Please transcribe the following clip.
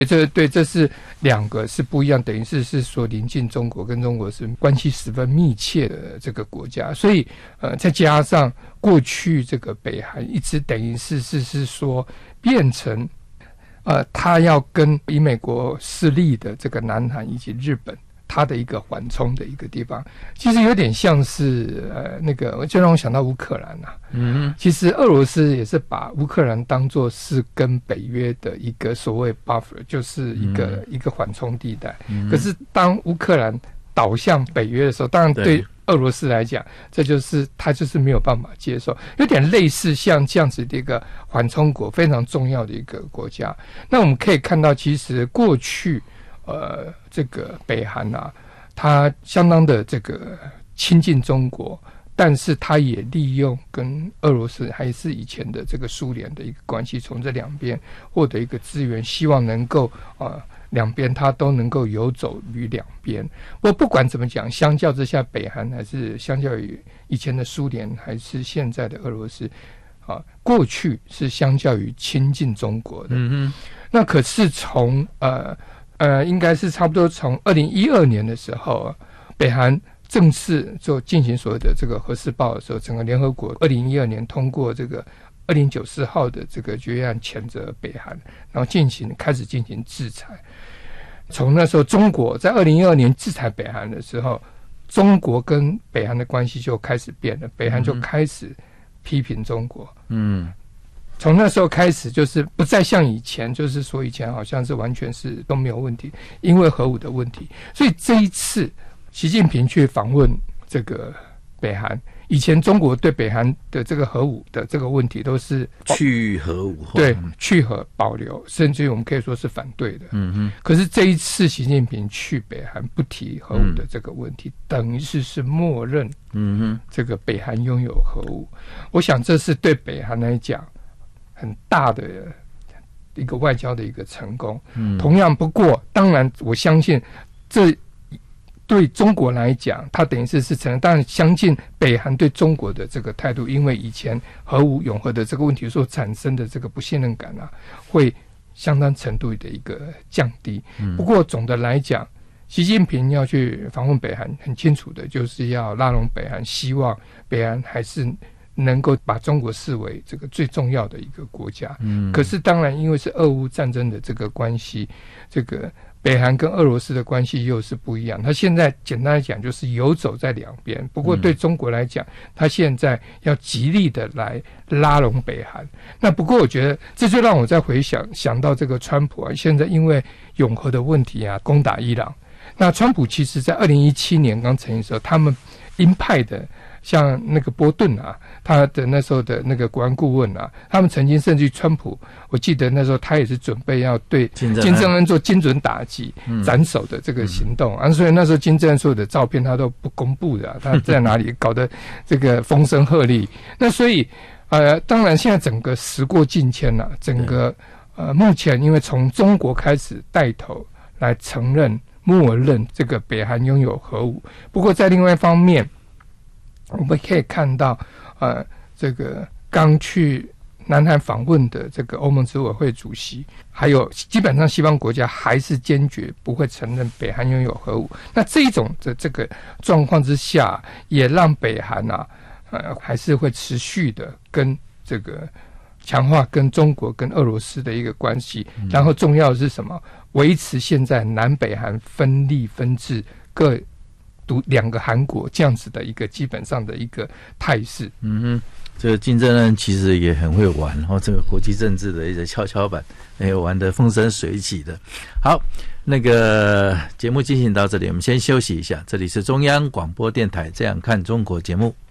这是两个是不一样，等于是说邻近中国跟中国是关系十分密切的这个国家，所以再加上过去这个北韩一直等于是说变成他要跟以美国势力的这个南韩以及日本，它的一个缓冲的一个地方，其实有点像是就让我想到乌克兰啊。其实俄罗斯也是把乌克兰当作是跟北约的一个所谓 buffer， 就是一个缓冲地带。可是当乌克兰倒向北约的时候，当然对俄罗斯来讲，他就是没有办法接受，有点类似像这样子的一个缓冲国，非常重要的一个国家。那我们可以看到，其实过去这个北韩啊，它相当的这个亲近中国，但是它也利用跟俄罗斯还是以前的这个苏联的一个关系，从这两边获得一个资源，希望能够两边它都能够游走于两边。不管怎么讲，相较之下，北韩还是相较于以前的苏联还是现在的俄罗斯过去是相较于亲近中国的。那可是从应该是差不多从2012年的时候，北韩正式就进行所谓的这个核试爆的时候，整个联合国2012年通过这个2094号的这个决议案，谴责北韩，然后开始进行制裁。从那时候，中国在2012年制裁北韩的时候，中国跟北韩的关系就开始变了，北韩就开始批评中国。从那时候开始，就是不再像以前，就是说以前好像是完全是都没有问题，因为核武的问题。所以这一次习近平去访问这个北韩，以前中国对北韩的这个核武的这个问题都是去核武， 对，去核保留，甚至于我们可以说是反对的。可是这一次习近平去北韩不提核武的这个问题，等于是默认这个北韩拥有核武。我想这是对北韩来讲很大的一个外交的一个成功。同样，不过当然我相信这对中国来讲，它等于是承认。当然，相信北韩对中国的这个态度，因为以前核武永和的这个问题所产生的这个不信任感啊，会相当程度的一个降低。不过总的来讲，习近平要去访问北韩，很清楚的就是要拉拢北韩，希望北韩还是能够把中国视为这个最重要的一个国家。可是当然因为是俄乌战争的这个关系，这个北韩跟俄罗斯的关系又是不一样。他现在简单来讲就是游走在两边，不过对中国来讲，他现在要极力的来拉拢北韩。那不过我觉得这就让我再想到这个川普啊，现在因为永和的问题啊，攻打伊朗。那川普其实在2017年刚成立的时候，他们鹰派的像那个波顿啊，他的那时候的那个国安顾问啊，他们曾经甚至于川普，我记得那时候他也是准备要对金正恩做精准打击、斩首的这个行动啊，所以那时候金正恩所有的照片他都不公布的他在哪里搞得这个风声鹤唳。那所以当然现在整个时过境迁了，整个目前因为从中国开始带头来承认、默认这个北韩拥有核武，不过在另外一方面，我们可以看到，这个刚去南韩访问的这个欧盟执委会主席，还有基本上西方国家还是坚决不会承认北韩拥有核武。那这种的这个状况之下，也让北韩还是会持续的跟这个强化跟中国跟俄罗斯的一个关系。然后重要的是什么？维持现在南北韩分立分治各两个韩国这样子的一个基本上的一个态势。 这个金正恩其实也很会玩，这个国际政治的一个跷跷板，玩得风生水起的。好，那个节目进行到这里，我们先休息一下。这里是中央广播电台《这样看中国》节目。